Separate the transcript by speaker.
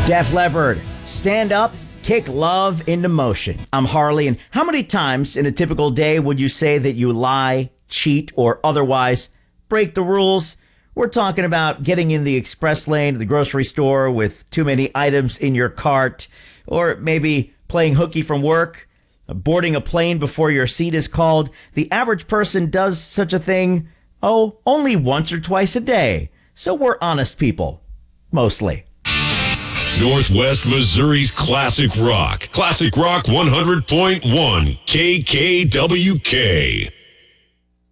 Speaker 1: Def Leppard, stand up, kick love into motion. I'm Harley, and how many times in a typical day would you say that you lie, cheat, or otherwise break the rules? We're talking about getting in the express lane at the grocery store with too many items in your cart, or maybe playing hooky from work, boarding a plane before your seat is called. The average person does such a thing, only once or twice a day. So we're honest people. Mostly.
Speaker 2: Northwest Missouri's Classic Rock. Classic Rock 100.1 KKWK.